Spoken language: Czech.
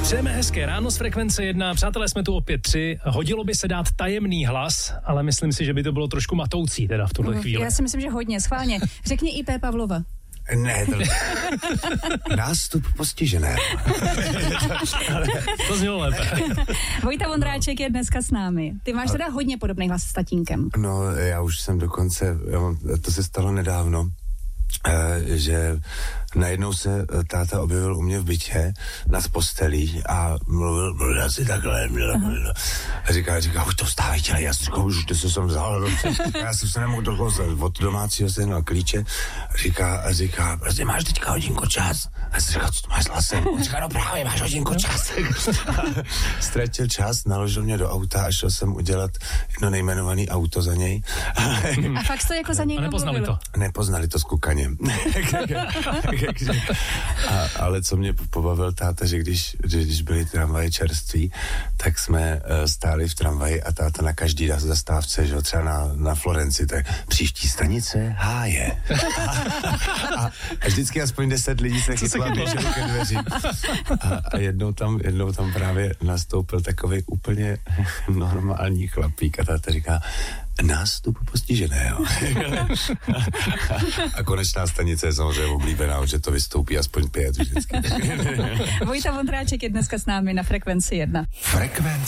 Přejeme hezké ráno z Frekvence 1. Přátelé, jsme tu opět 3. Hodilo by se dát tajemný hlas, ale myslím si, že by to bylo trošku matoucí teda v tuhle chvíli. Já si myslím, že hodně. Schválně. Řekni IP Pavlova. Ne, nástup postižené. To znělo lépe. Vojta Vondráček je dneska s námi. Ty máš teda hodně podobný hlas s tatínkem. No, já už jsem dokonce, to se stalo nedávno, že najednou se táta objevil u mě v bytě nad postelí a mluvil asi takhle. A říká, už to vstávej, těle, já si říkám, už to se jsem vzal. Já jsem se nemohl dokonce od domácího sehnal klíče. Říká, prostě máš teďka hodinku čas. A já si říkal, co to máš s hlasem? On říká, no právě, máš hodinku čas. Ztratil čas, naložil mě do auta a šel jsem udělat jedno nejmenovaný auto za něj. A fakt jsi to jako za něj nepoznali to? Nepoznali to s kukaněm. Ale co mě pobavil táta, že když byly tramvaje čerství, tak jsme stáli v tramvaji a táta na každý zastávce, že třeba na Florenci, tak příští stanice Háje. A vždycky aspoň 10 lidí se chytlo a běželo ke dveřím. A jednou tam právě nastoupil takovej úplně normální chlapík a táta říká, nástup postiženého. A konečná stanice je samozřejmě oblíbená, že to vystoupí aspoň 5 vždycky. Vojta Vondráček je dneska s námi na Frekvenci 1. Frekvence